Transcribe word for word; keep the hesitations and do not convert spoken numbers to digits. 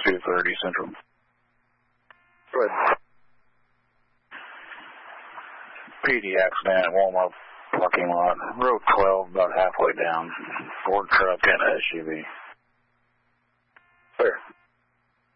two thirty Central. Go ahead. P D accident at Walmart parking lot. Road twelve, about halfway down. Ford truck and an S U V.